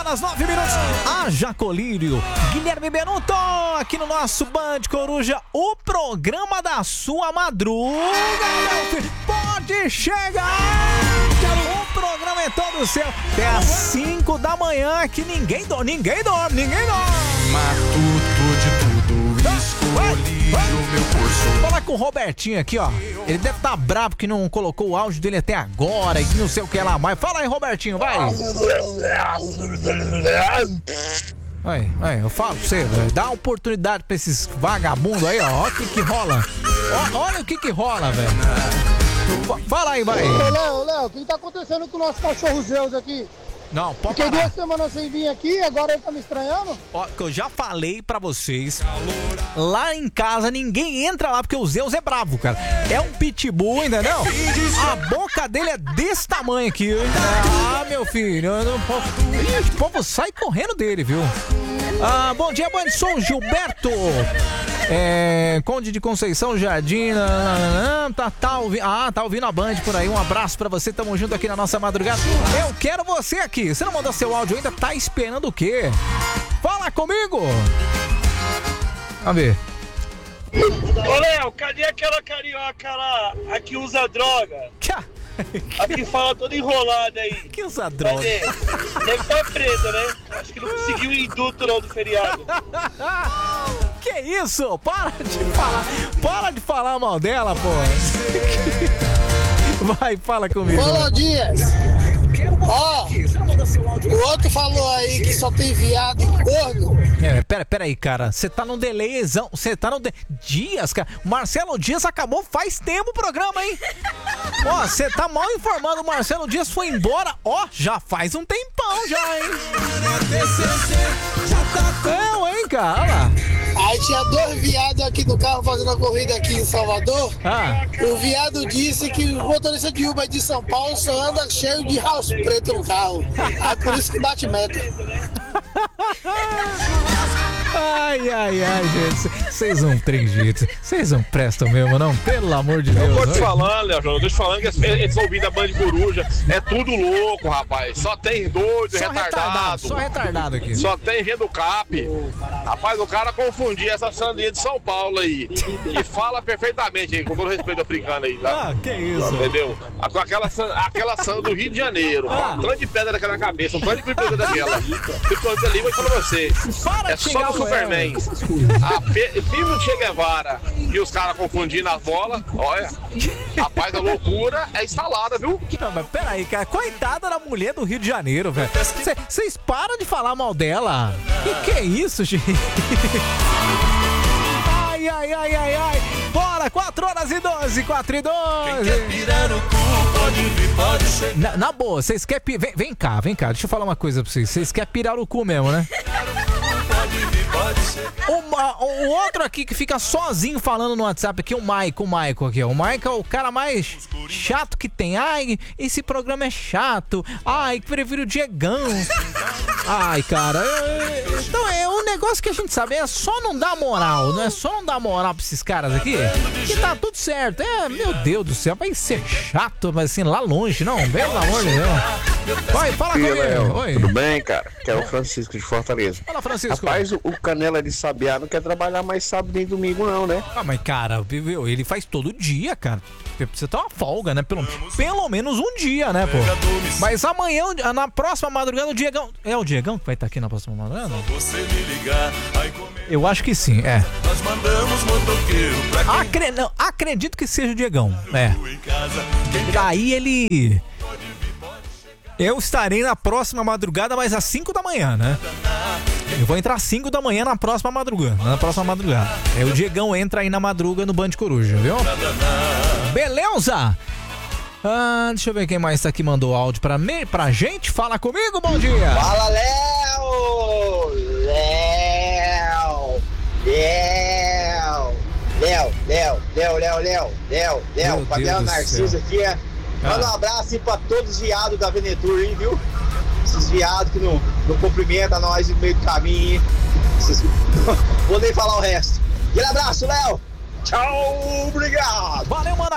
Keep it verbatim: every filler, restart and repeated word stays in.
horas, nove minutos. Haja colírio. Guilherme Benuto, aqui no nosso Band Coruja, o programa da sua madruga, meu filho. Pode chegar. O programa é todo seu. Até às cinco da manhã, que ninguém dorme, ninguém dorme, ninguém dorme. Matuto de tudo, escolhi o meu curso. Falar com o Robertinho aqui, ó. Ele deve estar tá bravo que não colocou o áudio dele até agora e não sei o que lá mais. Fala aí, Robertinho, vai. Aí, aí, eu falo pra você, velho. Dá oportunidade pra esses vagabundos aí, ó. Olha o que que rola. Ó, olha o que que rola, velho. Fala aí, vai. Ô, Léo, Léo, o que tá acontecendo com o nosso cachorro Zeus aqui? Não, pode Fiquei parar. duas semanas sem vir aqui, agora ele tá me estranhando? Ó, que eu já falei pra vocês, lá em casa ninguém entra lá porque o Zeus é bravo, cara. É um pitbull, entendeu? A boca dele é desse tamanho aqui. Ah, meu filho, eu não posso... Ih, o povo sai correndo dele, viu? Ah, bom dia, Band, sou Gilberto. É, Conde de Conceição, Jardim. Nananã, tá, tá ouvindo, ah, tá ouvindo a Band por aí. Um abraço pra você, tamo junto aqui na nossa madrugada. Eu quero você aqui. Você não mandou seu áudio ainda? Tá esperando o quê? Fala comigo! Vamos ver. Ô, Léo, cadê aquela carioca lá, a que usa droga? A que fala toda enrolada aí. Que usa droga? Cadê? Deve estar presa, né? Acho que não conseguiu o induto não do feriado. Que isso? Para de falar. Para de falar mal dela, pô. Vai, fala comigo. Fala, Dias. Ó, o outro falou aí que só tem viado e corno. É, pera, pera aí, cara. Você tá num delayzão. Você tá no de... Dias, cara. Marcelo Dias acabou faz tempo o programa, hein? Ó, você tá mal informado. O Marcelo Dias foi embora, ó, já faz um tempão já, hein? Não, hein, cara? Olha lá. Aí tinha dois viados aqui no carro fazendo a corrida aqui em Salvador. Ah. O viado disse que o motorista de Uber de São Paulo só anda cheio de house preto no carro. É por isso que bate meta. Ai, ai, ai, gente. Vocês não tem jeito. Vocês não prestam mesmo, não? Pelo amor de Deus. Eu tô te falando, Léo, eu tô te falando que eles ouvindo a Band Coruja é tudo louco, rapaz. Só tem doido, Só retardado. retardado. Só retardado aqui. Só tem gente do cap. Rapaz, o cara confundia essa sandinha de São Paulo aí. E fala perfeitamente aí, com todo respeito africano aí, tá? Ah, que isso. Entendeu? Com aquela, san- aquela sanda do Rio de Janeiro. Ah. Um tanto de pedra daquela cabeça, um tanto de pedra daquela. Depois ali vou falar pra você. Para É de só xingar do o Superman. A pe- filme do Che Guevara e os caras confundindo as bolas. Olha, rapaz, a loucura é instalada, viu? Não, mas peraí, cara. Coitada da mulher do Rio de Janeiro, velho. Vocês param de falar mal dela. Que que é isso, gente? Ai, ai, ai, ai, ai. Bora, quatro horas e doze, quatro e doze. Na, na boa, vocês querem... pi- Vem, vem cá, vem cá. Deixa eu falar uma coisa pra vocês. Vocês querem pirar o cu mesmo, né? O, ma- o outro aqui que fica sozinho falando no WhatsApp aqui, o Maico, o Maico aqui, ó. O Maico é o cara mais chato que tem. Ai, esse programa é chato. Ai, prefiro o Diegão. Ai, cara. é- Então é um negócio que a gente sabe, é só não dar moral, não é só não dar moral pra esses caras aqui, que tá tudo certo. É, meu Deus do céu, vai ser chato, mas assim, lá longe, não, pelo amor de Deus. Vai, fala E aí, comigo. Léo, Oi. tudo bem, cara? Que é o Francisco de Fortaleza. Fala, Francisco. Rapaz, o, o Canela de Sabiá não quer trabalhar mais sábado nem domingo não, né? Ah, mas cara, viu, ele faz todo dia, cara. Precisa ter uma folga, né? Pelo, pelo menos um dia, né, pô? Mas amanhã, na próxima madrugada, o Diegão... É o Diegão que vai estar aqui na próxima madrugada? Eu acho que sim, é. Acre... Não, acredito que seja o Diegão, é. Daí ele... Eu estarei na próxima madrugada, mas às cinco da manhã, né? Eu vou entrar às cinco da manhã na próxima madrugada. Na próxima madrugada. Aí o Diegão entra aí na madruga no Band Coruja, viu? Beleza? Ah, deixa eu ver quem mais tá aqui mandou áudio pra, me, pra gente. Fala comigo, bom dia! Fala, Léo! Léo! Léo! Léo, Léo, Léo, Léo, Léo, Léo, Léo, Fabiano Narciso aqui, é. Manda um abraço aí pra todos os viados da Venetur, hein, viu? Esses viados que não, não cumprimentam nós no meio do caminho, hein? Esses... Vou nem falar o resto. Aquele abraço, Léo! Tchau, obrigado! Valeu, mano!